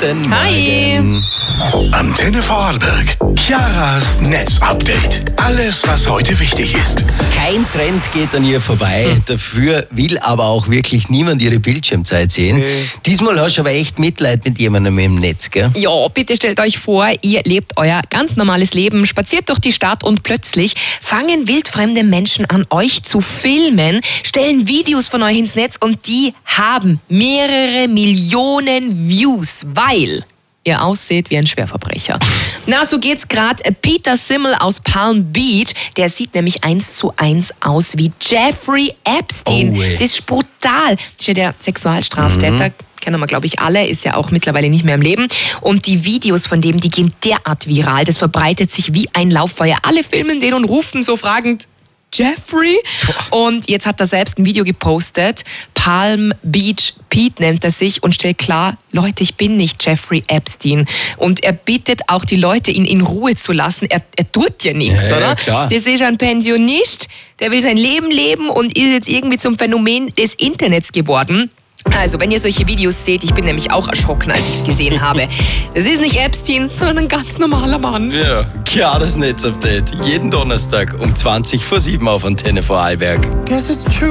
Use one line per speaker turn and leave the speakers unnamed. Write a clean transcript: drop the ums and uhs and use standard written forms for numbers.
Guten
Hi.
Morgen.
Antenne Vorarlberg. Chiaras Netzupdate. Alles, was heute wichtig ist.
Kein Trend geht an ihr vorbei. Dafür will aber auch wirklich niemand ihre Bildschirmzeit sehen. Diesmal hast du aber echt Mitleid mit jemandem im Netz, gell?
Ja, bitte stellt euch vor, ihr lebt euer ganz normales Leben, spaziert durch die Stadt und plötzlich fangen wildfremde Menschen an, euch zu filmen, stellen Videos von euch ins Netz und die haben mehrere Millionen Views, weil ihr ausseht wie ein Schwerverbrecher. Na, so geht's gerade Peter Simmel aus Palm Beach. Der sieht nämlich 1:1 aus wie Jeffrey Epstein.
Oh, ey.
Das ist brutal. Das ist ja der Sexualstraftäter. Kennen wir, glaube ich, alle, ist ja auch mittlerweile nicht mehr im Leben. Und die Videos von dem, die gehen derart viral. Das verbreitet sich wie ein Lauffeuer. Alle filmen den und rufen so fragend, Jeffrey? Und jetzt hat er selbst ein Video gepostet. Palm Beach Pete nennt er sich und stellt klar, Leute, ich bin nicht Jeffrey Epstein. Und er bittet auch die Leute, ihn in Ruhe zu lassen. Er tut ja nichts,
Ja,
oder?
klar.
Das ist ein Pensionist, der will sein Leben leben und ist jetzt irgendwie zum Phänomen des Internets geworden. Also, wenn ihr solche Videos seht, ich bin nämlich auch erschrocken, als ich es gesehen habe. Das ist nicht Epstein, sondern ein ganz normaler Mann.
Ja, Chiaras Netzupdate. Jeden Donnerstag um 20:07 auf Antenne Vorarlberg.
Guess it's true.